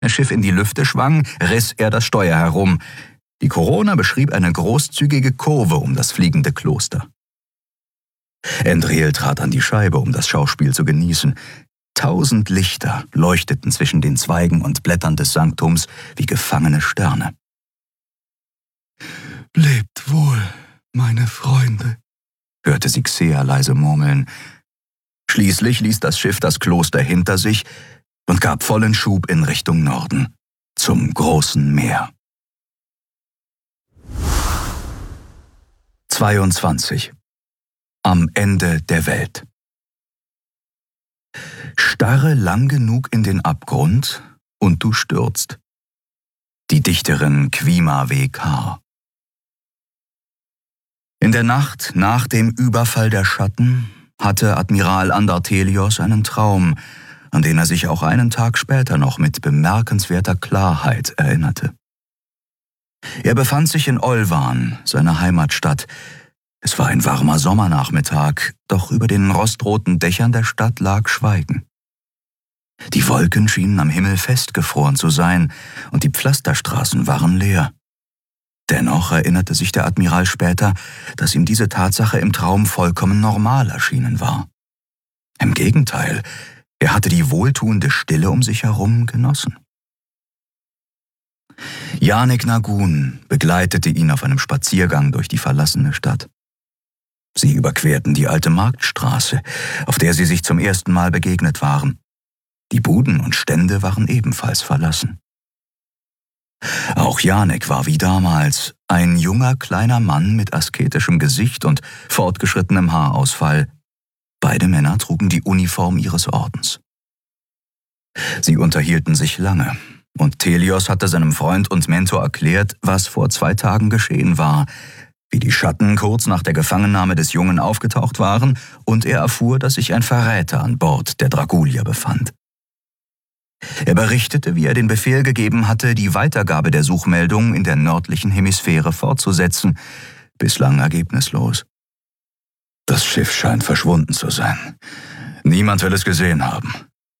das Schiff in die Lüfte schwang, riss er das Steuer herum. Die Corona beschrieb eine großzügige Kurve um das fliegende Kloster. Endriel trat an die Scheibe, um das Schauspiel zu genießen. 1000 Lichter leuchteten zwischen den Zweigen und Blättern des Sanktums wie gefangene Sterne. »Lebt wohl, meine Freunde«, hörte sie Xea leise murmeln. Schließlich ließ das Schiff das Kloster hinter sich und gab vollen Schub in Richtung Norden, zum großen Meer. 22. Am Ende der Welt. Starre lang genug in den Abgrund und du stürzt. Die Dichterin Kwima W.K. In der Nacht nach dem Überfall der Schatten hatte Admiral Andartelios einen Traum, an den er sich auch einen Tag später noch mit bemerkenswerter Klarheit erinnerte. Er befand sich in Olvan, seiner Heimatstadt. Es war ein warmer Sommernachmittag, doch über den rostroten Dächern der Stadt lag Schweigen. Die Wolken schienen am Himmel festgefroren zu sein und die Pflasterstraßen waren leer. Dennoch erinnerte sich der Admiral später, dass ihm diese Tatsache im Traum vollkommen normal erschienen war. Im Gegenteil, er hatte die wohltuende Stille um sich herum genossen. Janek Nagun begleitete ihn auf einem Spaziergang durch die verlassene Stadt. Sie überquerten die alte Marktstraße, auf der sie sich zum ersten Mal begegnet waren. Die Buden und Stände waren ebenfalls verlassen. Auch Janek war wie damals ein junger, kleiner Mann mit asketischem Gesicht und fortgeschrittenem Haarausfall. Beide Männer trugen die Uniform ihres Ordens. Sie unterhielten sich lange, und Telios hatte seinem Freund und Mentor erklärt, was vor 2 Tagen geschehen war, wie die Schatten kurz nach der Gefangennahme des Jungen aufgetaucht waren, und er erfuhr, dass sich ein Verräter an Bord der Dragulia befand. Er berichtete, wie er den Befehl gegeben hatte, die Weitergabe der Suchmeldung in der nördlichen Hemisphäre fortzusetzen, bislang ergebnislos. Das Schiff scheint verschwunden zu sein. Niemand will es gesehen haben.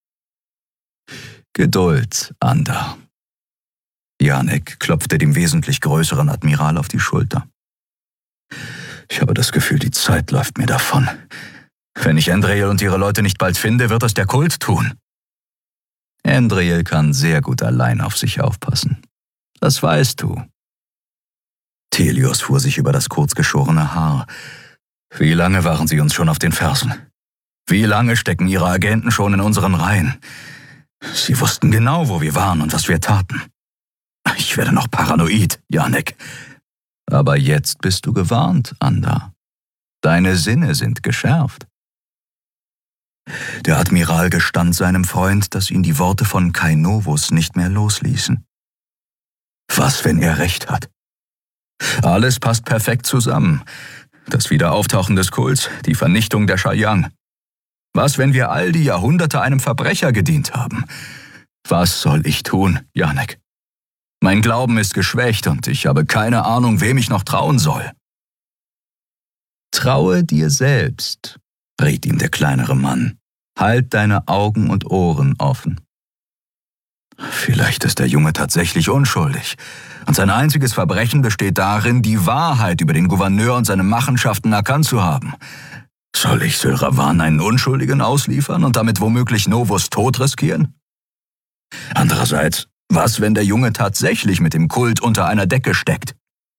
Geduld, Andar. Janek klopfte dem wesentlich größeren Admiral auf die Schulter. Ich habe das Gefühl, die Zeit läuft mir davon. Wenn ich Endriel und ihre Leute nicht bald finde, wird es der Kult tun. Endriel kann sehr gut allein auf sich aufpassen. Das weißt du. Telios fuhr sich über das kurzgeschorene Haar. Wie lange waren sie uns schon auf den Fersen? Wie lange stecken ihre Agenten schon in unseren Reihen? Sie wussten genau, wo wir waren und was wir taten. Ich werde noch paranoid, Janek. Aber jetzt bist du gewarnt, Andar. Deine Sinne sind geschärft. Der Admiral gestand seinem Freund, dass ihn die Worte von Kai Novus nicht mehr losließen. Was, wenn er recht hat? Alles passt perfekt zusammen. Das Wiederauftauchen des Kults, die Vernichtung der Shayang. Was, wenn wir all die Jahrhunderte einem Verbrecher gedient haben? Was soll ich tun, Janek? Mein Glauben ist geschwächt und ich habe keine Ahnung, wem ich noch trauen soll. Traue dir selbst, riet ihm der kleinere Mann. Halt deine Augen und Ohren offen. Vielleicht ist der Junge tatsächlich unschuldig und sein einziges Verbrechen besteht darin, die Wahrheit über den Gouverneur und seine Machenschaften erkannt zu haben. Soll ich Sylravan einen Unschuldigen ausliefern und damit womöglich Novus Tod riskieren? Andererseits, was, wenn der Junge tatsächlich mit dem Kult unter einer Decke steckt?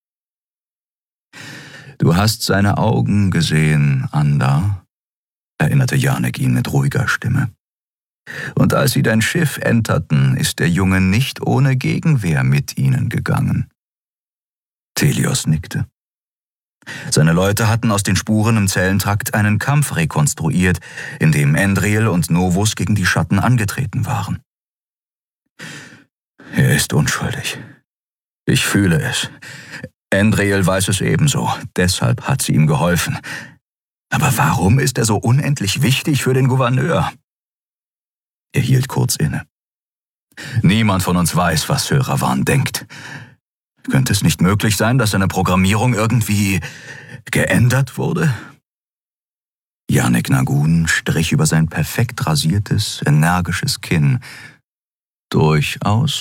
Du hast seine Augen gesehen, Andar, erinnerte Janek ihn mit ruhiger Stimme. Und als sie dein Schiff enterten, ist der Junge nicht ohne Gegenwehr mit ihnen gegangen. Telios nickte. Seine Leute hatten aus den Spuren im Zellentrakt einen Kampf rekonstruiert, in dem Endriel und Novus gegen die Schatten angetreten waren. Er ist unschuldig. Ich fühle es. Endriel weiß es ebenso, deshalb hat sie ihm geholfen. Aber warum ist er so unendlich wichtig für den Gouverneur? Er hielt kurz inne. Niemand von uns weiß, was Sylravan denkt. Könnte es nicht möglich sein, dass seine Programmierung irgendwie geändert wurde? Janek Nagun strich über sein perfekt rasiertes, energisches Kinn. Durchaus,